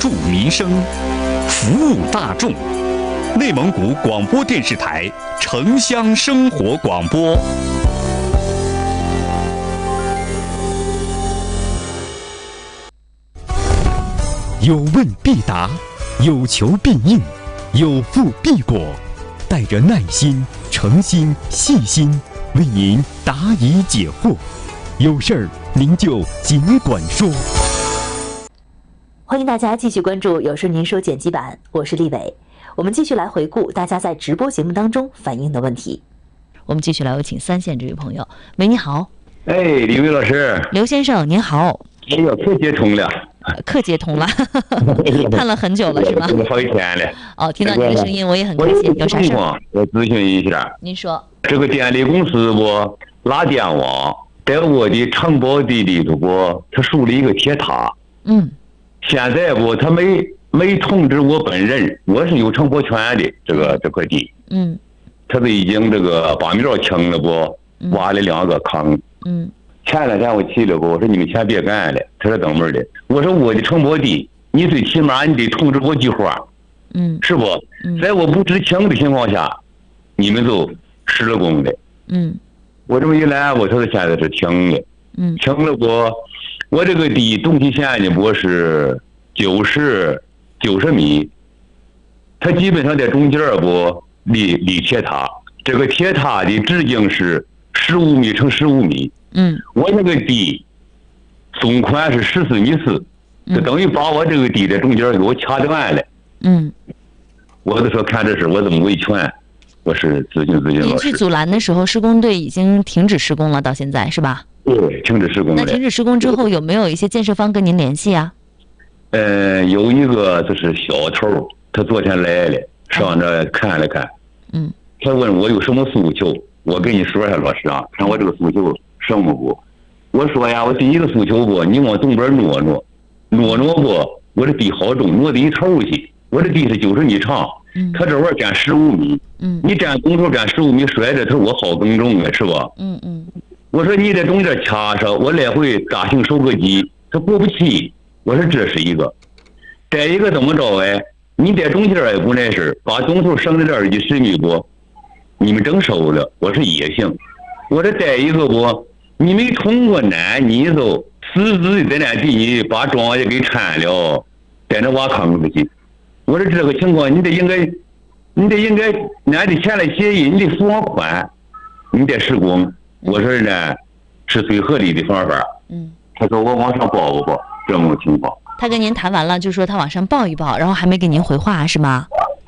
助民生，服务大众。内蒙古广播电视台城乡生活广播。有问必答，有求必应，有付必果，带着耐心、诚心、细心，为您答疑解惑。有事儿您就尽管说。 欢迎大家继续关注《有事您说》剪辑版，我是立伟。我们继续来回顾大家在直播节目当中反映的问题。我们继续来有请三线这位朋友。喂，你好。 哎，李伟老师。 刘先生您好。 哎呦，可接通了。 可接通了，看了很久了是吗？ 好几天了。 哦，听到你的声音我也很开心。有啥事儿？ 我咨询一下。 您说。 这个电力公司不拉电网，在我的承包地里头不，他竖了一个铁塔。现在不，他没通知我本人，我是有承包权的这块地。他都已经这个把苗清了不，挖了2个坑。前2天我去了不，我说你们先别干了，他说等会儿的。我说我的承包地，你最起码你得通知我句话，是不？在我不知情的情况下，你们就施了工的。我这么一来，我说现在是停了，停了不？我这个地东西线呢，不是90米，它基本上在中间不立铁塔，这个铁塔的直径是15米乘15米。我那个地总宽是14.4米，就等于把我这个地在中间给我掐断了。我就说看这事我怎么维权？我是咨询老师。 您去阻拦的时候，施工队已经停止施工了，到现在是吧？ 对，停止施工了。 那停止施工之后，有没有一些建设方跟您联系啊？ 有一个就是小头，他昨天来了，上这看了看。他问我有什么诉求，我跟你说一下，老师啊，看我这个诉求什么不？我说呀，我第一个诉求不，你往东边挪不，我这地好重，挪到一头去。我这地是90米长，他这玩占15米。你占东头占15米，甩着头我好耕种啊，是吧？我说你在中间掐上，我来回大型收割机，它过不去。我说这是一个。再一个怎么着哎？你在中间也不那事，把东头省着点10米不？你们整收了，我说也行。我说再一个不，你没通过南，你就私自在那地你把庄稼给铲了，在那挖坑子去。我说这个情况你得应该俺得签了协议，你得付我款，你得施工。我说呢是最合理的方法。他说我往上报不报这么个情况。 他跟您谈完了，就说他往上报一报，然后还没给您回话是吗？